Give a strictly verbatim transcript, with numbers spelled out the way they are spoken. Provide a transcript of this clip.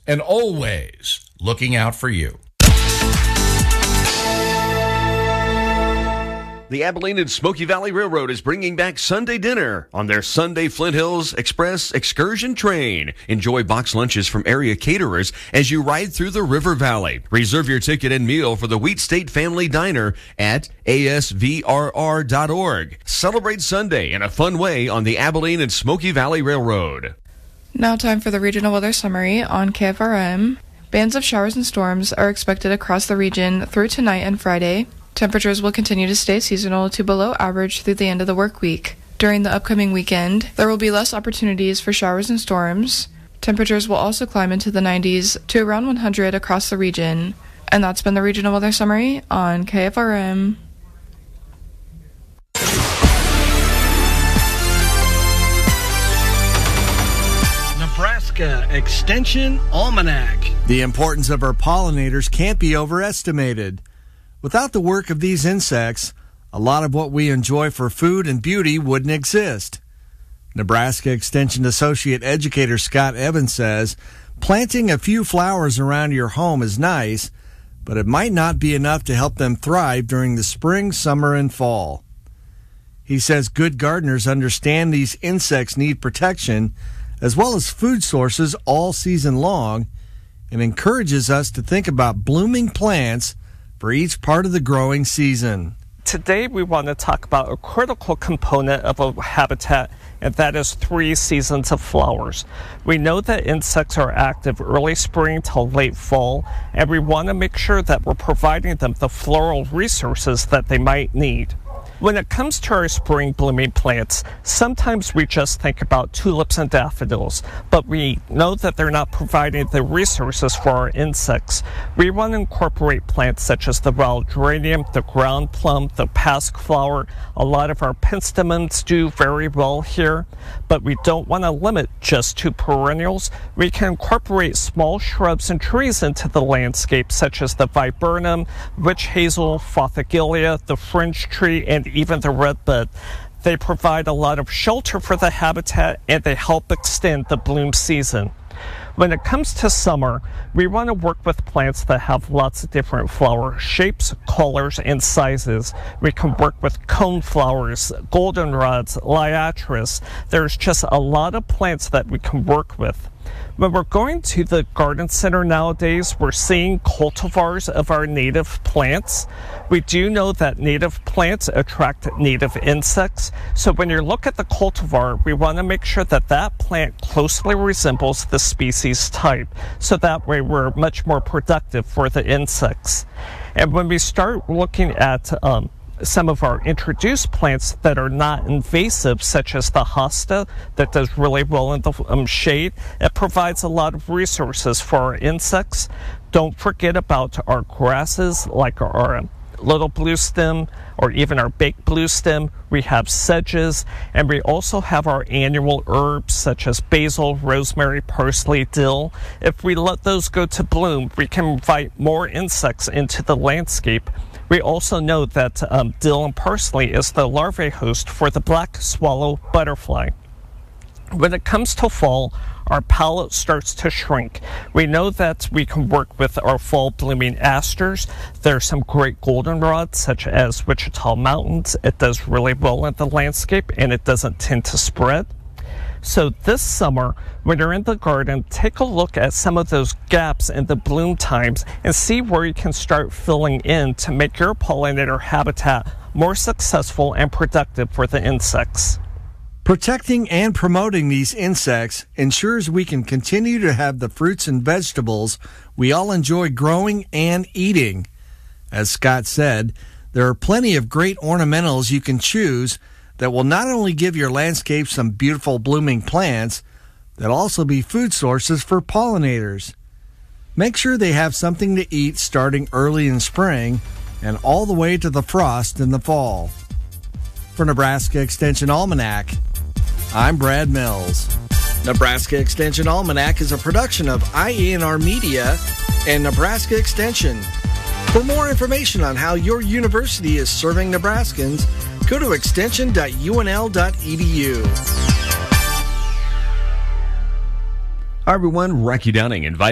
and always looking out for you. The Abilene and Smoky Valley Railroad is bringing back Sunday dinner on their Sunday Flint Hills Express excursion train. Enjoy box lunches from area caterers as you ride through the River Valley. Reserve your ticket and meal for the Wheat State Family Diner at A S V R R dot org. Celebrate Sunday in a fun way on the Abilene and Smoky Valley Railroad. Now time for the regional weather summary on K F R M. Bands of showers and storms are expected across the region through tonight and Friday. Temperatures will continue to stay seasonal to below average through the end of the work week. During the upcoming weekend, there will be less opportunities for showers and storms. Temperatures will also climb into the nineties to around one hundred across the region. And that's been the regional weather summary on K F R M. Nebraska Extension Almanac. The importance of our pollinators can't be overestimated. Without the work of these insects, a lot of what we enjoy for food and beauty wouldn't exist. Nebraska Extension Associate Educator Scott Evans says, planting a few flowers around your home is nice, but it might not be enough to help them thrive during the spring, summer, and fall. He says good gardeners understand these insects need protection as well as food sources all season long, and encourages us to think about blooming plants for each part of the growing season. Today we want to talk about a critical component of a habitat, and that is three seasons of flowers. We know that insects are active early spring till late fall, and we want to make sure that we're providing them the floral resources that they might need. When it comes to our spring blooming plants, sometimes we just think about tulips and daffodils, but we know that they're not providing the resources for our insects. We want to incorporate plants such as the wild geranium, the ground plum, the pasque flower. A lot of our penstemons do very well here, but we don't want to limit just to perennials. We can incorporate small shrubs and trees into the landscape, such as the viburnum, witch hazel, fothigilia, the fringe tree, and even the redbud. They provide a lot of shelter for the habitat, and they help extend the bloom season. When it comes to summer, we want to work with plants that have lots of different flower shapes, colors, and sizes. We can work with cone flowers, goldenrods, liatris. There's just a lot of plants that we can work with. When we're going to the garden center nowadays, we're seeing cultivars of our native plants. We do know that native plants attract native insects. So when you look at the cultivar, we want to make sure that that plant closely resembles the species type. So that way we're much more productive for the insects. And when we start looking at um, some of our introduced plants that are not invasive, such as the hosta, that does really well in the um, shade. It provides a lot of resources for our insects. Don't forget about our grasses, like our um, little blue stem, or even our baked blue stem. We have sedges, and we also have our annual herbs, such as basil, rosemary, parsley, dill. If we let those go to bloom, we can invite more insects into the landscape. We also know that um, dill and parsley is the larvae host for the black swallow butterfly. When it comes to fall, our palette starts to shrink. We know that we can work with our fall blooming asters. There are some great goldenrods, such as Wichita Mountains. It does really well in the landscape, and it doesn't tend to spread. So this summer, when you're in the garden, take a look at some of those gaps in the bloom times and see where you can start filling in to make your pollinator habitat more successful and productive for the insects. Protecting and promoting these insects ensures we can continue to have the fruits and vegetables we all enjoy growing and eating. As Scott said, there are plenty of great ornamentals you can choose that will not only give your landscape some beautiful blooming plants, they'll also be food sources for pollinators. Make sure they have something to eat starting early in spring and all the way to the frost in the fall. For Nebraska Extension Almanac, I'm Brad Mills. Nebraska Extension Almanac is a production of I E N R Media and Nebraska Extension. For more information on how your university is serving Nebraskans, go to extension dot U N L dot E D U. Hi, everyone. Rocky Downing invites